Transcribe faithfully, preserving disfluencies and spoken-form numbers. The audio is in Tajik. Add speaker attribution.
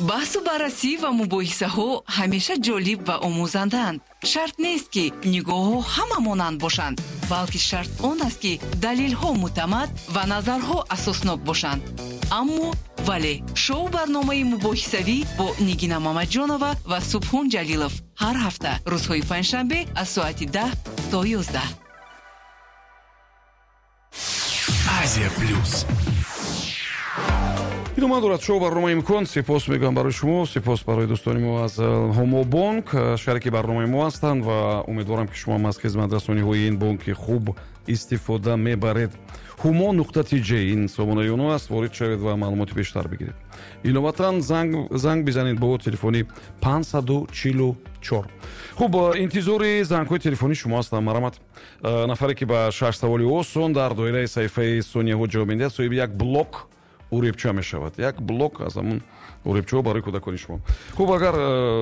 Speaker 1: баҳсу баррасӣ ва мубоҳисаҳо ҳамеша ҷолиб ва омӯзандаанд. шарт нест ки нигоҳҳо ҳама монанд бошанд, балки шарт он аст ки далелҳо муътамад ва назарҳо асоснок бошанд. аммо вале шоу барномаи мубоҳисавӣ бо Нигина Мамаҷонова ва Субҳон Ҷалилов ҳар ҳафта рӯзҳои панҷшанбе аз соати даҳ то ёздаҳ.
Speaker 2: Азия плюс.
Speaker 3: идома дорад шоу барномаи имкон. сипос мегӯям барои шумо, сипос барои дӯстони мо аз ҳомобонк, шарики барномаи мо ҳастанд ва умедворам ки шумо аз хизматрасониҳои ин бонки хуб истифода мебаред. ҳумо нуқта ти ҷей ин сомонаи онҳо аст. ворид шавед ва маълумоти бештар бигиред. иловатан занг занг бизанед бо телефони панҷсад и чилу чор. хуб, интизори зангҳои телефони шумо ҳастам. марамат. нафаре ки ба шаш саволи осон дар доираи саҳифаи сониyaҳо ҷавоб медиҳад соҳиби як блок уребча мешавад. як блок аз ҳамун уребчаҳо барои кӯдакони шумо. хуб, агар